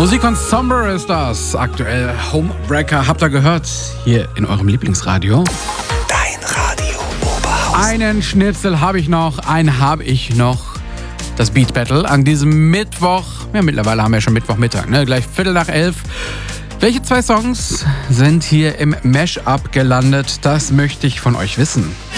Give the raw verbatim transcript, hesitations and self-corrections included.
Musik von Somber ist das. Aktuell Homebreaker. Habt ihr gehört? Hier in eurem Lieblingsradio. Dein Radio Oberhausen. Einen Schnitzel habe ich noch. Einen habe ich noch. Das Beat Battle an diesem Mittwoch. Ja, mittlerweile haben wir ja schon Mittwochmittag, ne? Gleich Viertel nach elf. Welche zwei Songs sind hier im Mash-up gelandet? Das möchte ich von euch wissen.